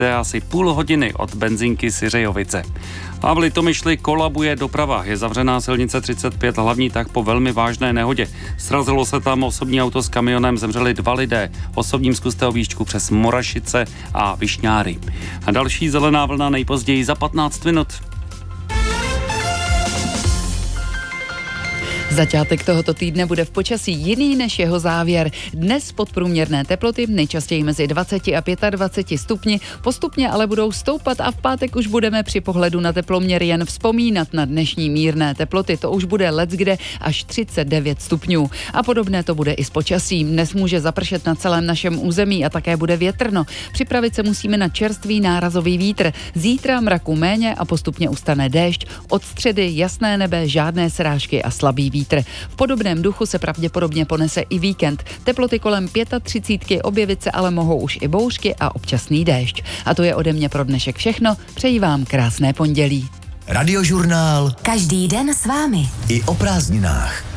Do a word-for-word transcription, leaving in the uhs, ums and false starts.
je asi půl hodiny od benzinky Syřejovice. A v Litomyšli kolabuje doprava. Je zavřená silnice třicet pět, hlavní tak po velmi vážné nehodě. Srazilo se tam osobní auto s kamionem, zemřeli dva lidé. Osobním zkuste objížďku přes Morašice a Višňáry. A další zelená vlna nejpozději za patnáct minut. Začátek tohoto týdne bude v počasí jiný než jeho závěr. Dnes podprůměrné teploty, nejčastěji mezi dvacet a dvacet pět stupni, postupně ale budou stoupat a v pátek už budeme při pohledu na teploměr jen vzpomínat na dnešní mírné teploty. To už bude leckde až třicet devět stupňů. A podobné to bude i s počasím. Dnes může zapršet na celém našem území a také bude větrno. Připravit se musíme na čerstvý nárazový vítr. Zítra mraku méně a postupně ustane déšť. Od středy jasné nebe, žádné srážky a slabý vítr. V podobném duchu se pravděpodobně ponese i víkend. Teploty kolem třicet pět, objevit se ale mohou už i bouřky a občasný déšť. A to je ode mě pro dnešek všechno. Přeji vám krásné pondělí. Radiožurnál. Každý den s vámi. I o prázdninách.